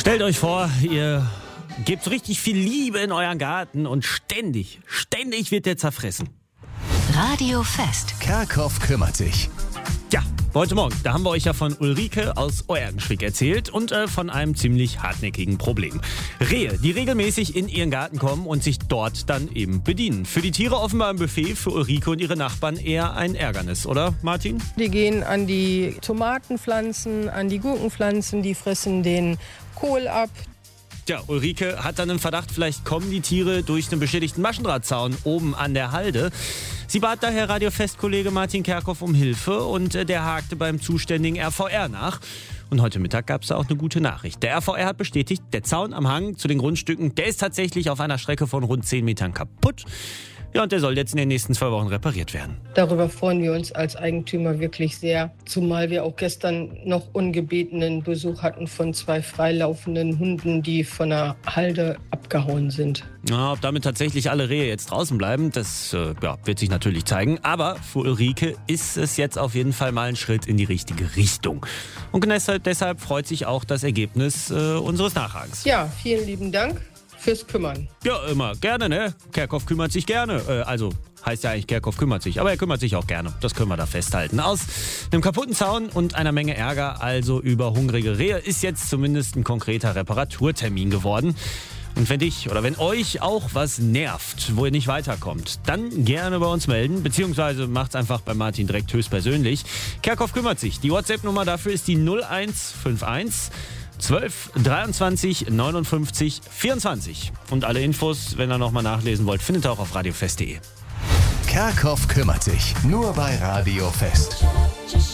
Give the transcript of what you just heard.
Stellt euch vor, ihr gebt richtig viel Liebe in euren Garten und ständig wird der zerfressen. Radio Fest. Kerkhoff kümmert sich. Ja, heute Morgen, da haben wir euch ja von Ulrike aus Euerdenschwick erzählt und von einem ziemlich hartnäckigen Problem. Rehe, die regelmäßig in ihren Garten kommen und sich dort dann eben bedienen. Für die Tiere offenbar ein Buffet, für Ulrike und ihre Nachbarn eher ein Ärgernis, oder Martin? Die gehen an die Tomatenpflanzen, an die Gurkenpflanzen, die fressen den Kohl ab. Ja, Ulrike hat dann einen Verdacht, vielleicht kommen die Tiere durch einen beschädigten Maschendrahtzaun oben an der Halde. Sie bat daher Radiofest-Kollege Martin Kerkhoff um Hilfe und der hakte beim zuständigen RVR nach. Und heute Mittag gab es da auch eine gute Nachricht. Der RVR hat bestätigt, der Zaun am Hang zu den Grundstücken, der ist tatsächlich auf einer Strecke von rund 10 Metern kaputt. Ja, und der soll jetzt in den nächsten 2 Wochen repariert werden. Darüber freuen wir uns als Eigentümer wirklich sehr, zumal wir auch gestern noch ungebetenen Besuch hatten von 2 freilaufenden Hunden, die von der Halde abgehauen sind. Ja, ob damit tatsächlich alle Rehe jetzt draußen bleiben, das wird sich natürlich zeigen. Aber für Ulrike ist es jetzt auf jeden Fall mal ein Schritt in die richtige Richtung. Und deshalb freut sich auch das Ergebnis unseres Nachhagens. Ja, vielen lieben Dank fürs Kümmern. Ja, immer. Gerne, ne? Kerkhoff kümmert sich gerne. Also heißt ja eigentlich, Kerkhoff kümmert sich. Aber er kümmert sich auch gerne. Das können wir da festhalten. Aus einem kaputten Zaun und einer Menge Ärger, also über hungrige Rehe, ist jetzt zumindest ein konkreter Reparaturtermin geworden. Und wenn euch auch was nervt, wo ihr nicht weiterkommt, dann gerne bei uns melden, beziehungsweise macht's einfach bei Martin direkt höchstpersönlich. Kerkhoff kümmert sich. Die WhatsApp-Nummer dafür ist die 0151 12 23 59 24. Und alle Infos, wenn ihr nochmal nachlesen wollt, findet ihr auch auf radiofest.de. Kerkhoff kümmert sich. Nur bei Radio Fest.